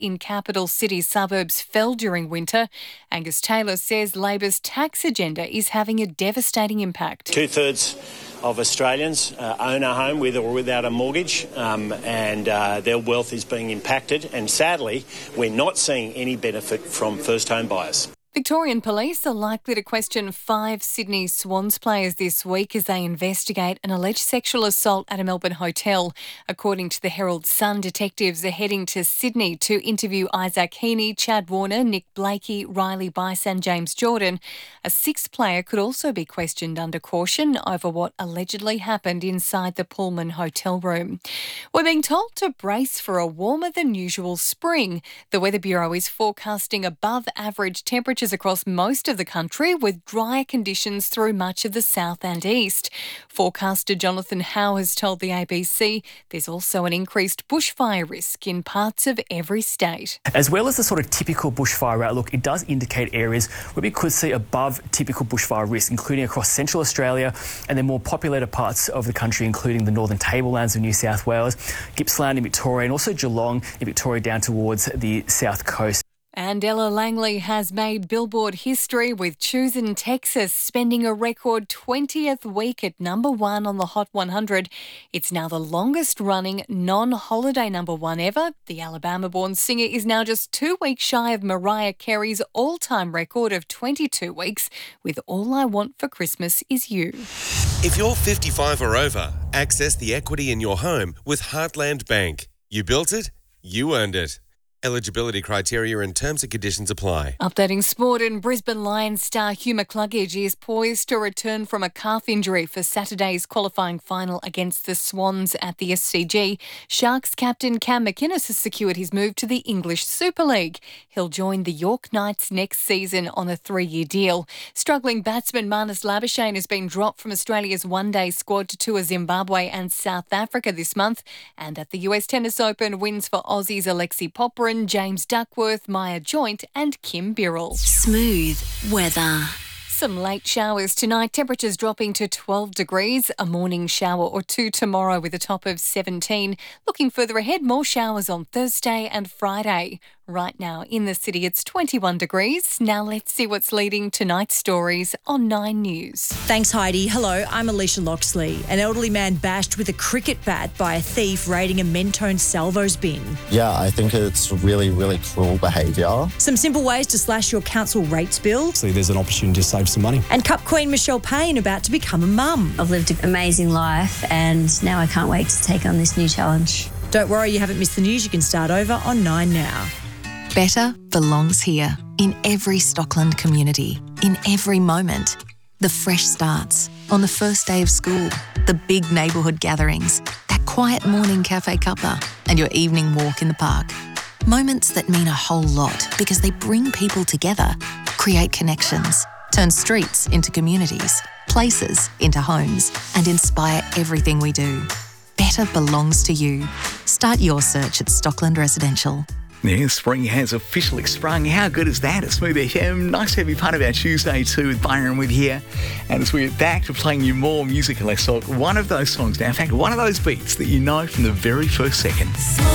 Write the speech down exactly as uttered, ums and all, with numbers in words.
in capital city suburbs fell during winter. Angus Taylor says Labor's tax agenda is having a devastating impact. Two-thirds of Australians uh, own a home with or without a mortgage, um, and uh, their wealth is being impacted. And sadly, we're not seeing any benefit from first home buyers. Victorian police are likely to question five Sydney Swans players this week as they investigate an alleged sexual assault at a Melbourne hotel. According to the Herald Sun, detectives are heading to Sydney to interview Isaac Heaney, Chad Warner, Nick Blakey, Riley Bice and James Jordan. A sixth player could also be questioned under caution over what allegedly happened inside the Pullman hotel room. We're being told to brace for a warmer than usual spring. The Weather Bureau is forecasting above average temperatures across most of the country, with drier conditions through much of the south and east. Forecaster Jonathan Howe has told the A B C there's also an increased bushfire risk in parts of every state. As well as the sort of typical bushfire outlook, it does indicate areas where we could see above typical bushfire risk, including across central Australia and then more populated parts of the country, including the northern tablelands of New South Wales, Gippsland in Victoria, and also Geelong in Victoria down towards the south coast. And Ella Langley has made Billboard history with Choosing Texas, spending a record twentieth week at number one on the Hot one hundred. It's now the longest-running non-holiday number one ever. The Alabama-born singer is now just two weeks shy of Mariah Carey's all-time record of twenty-two weeks with All I Want for Christmas Is You. If you're fifty-five or over, access the equity in your home with Heartland Bank. You built it, you earned it. Eligibility criteria and terms and conditions apply. Updating sport, and Brisbane Lions star Hugh McCluggage is poised to return from a calf injury for Saturday's qualifying final against the Swans at the S C G. Sharks captain Cam McInnes has secured his move to the English Super League. He'll join the York Knights next season on a three-year deal. Struggling batsman Marnus Labuschagne has been dropped from Australia's one-day squad to tour Zimbabwe and South Africa this month. And at the U S Tennis Open, wins for Aussies Alexi Popper, James Duckworth, Maya Joint and Kim Birrell. Smooth weather. Some late showers tonight, temperatures dropping to twelve degrees, a morning shower or two tomorrow with a top of seventeen. Looking further ahead, more showers on Thursday and Friday. Right now in the city, it's twenty-one degrees. Now let's see what's leading tonight's stories on Nine News. Thanks, Heidi. Hello, I'm Alicia Loxley. An elderly man bashed with a cricket bat by a thief raiding a Mentone Salvos bin. Yeah, I think it's really, really cruel behaviour. Some simple ways to slash your council rates bill. So there's an opportunity to save some money. And Cup Queen Michelle Payne about to become a mum. I've lived an amazing life and now I can't wait to take on this new challenge. Don't worry, you haven't missed the news. You can start over on Nine now. Better belongs here, in every Stockland community, in every moment. The fresh starts, on the first day of school, the big neighbourhood gatherings, that quiet morning cafe cuppa, and your evening walk in the park. Moments that mean a whole lot because they bring people together, create connections, turn streets into communities, places into homes, and inspire everything we do. Better belongs to you. Start your search at Stockland Residential. Yeah, spring has officially sprung. How good is that? It's Smooth F M. Nice to have you part of our Tuesday too with Byron Wood here. And as we're back to playing you more music and less talk, one of those songs now, in fact, one of those beats that you know from the very first second.